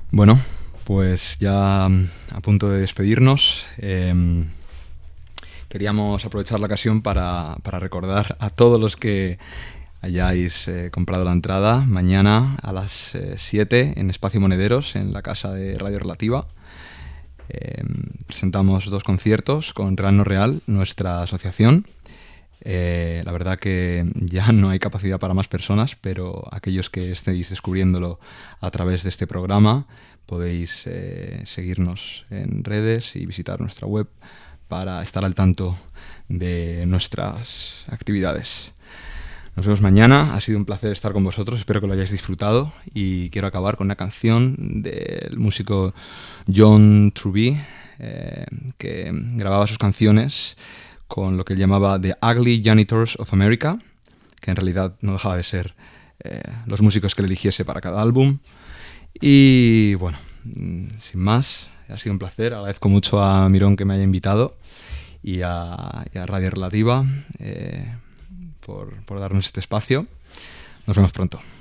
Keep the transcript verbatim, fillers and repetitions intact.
Bueno, pues ya mm, a punto de despedirnos. Eh, queríamos aprovechar la ocasión para, para recordar a todos los que hayáis eh, comprado la entrada mañana a las eh, siete en Espacio Monederos, en la casa de Radio Relativa. Eh, presentamos dos conciertos con Real No Real, nuestra asociación. Eh, la verdad que ya no hay capacidad para más personas, pero aquellos que estéis descubriéndolo a través de este programa podéis eh, seguirnos en redes y visitar nuestra web para estar al tanto de nuestras actividades. Nos vemos mañana, ha sido un placer estar con vosotros, espero que lo hayáis disfrutado y quiero acabar con una canción del músico John Truby, eh, que grababa sus canciones con lo que él llamaba The Ugly Janitors of America, que en realidad no dejaba de ser eh, los músicos que él eligiese para cada álbum. Y bueno, sin más, ha sido un placer, agradezco mucho a Mirón que me haya invitado y a, y a Radio Relativa eh, por, por darnos este espacio. Nos vemos pronto.